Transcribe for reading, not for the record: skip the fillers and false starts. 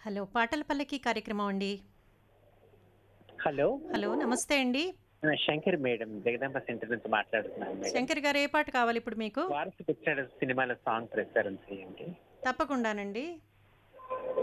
Hello. పాటల పల్లకి కార్యక్రమం అండి. హలో. హలో. నమస్తే అండి. శంకర్ మేడం జగదాంబ సెంటర్ నుంచి మాట్లాడుతున్నాను మేడం. శంకర్ గారు ఏ పాట కావాలిప్పుడు మీకు? 'వారసుకొచ్చాడు' సినిమాలో సాంగ్ ప్రసారం చేయండి. తప్పకుండానండి.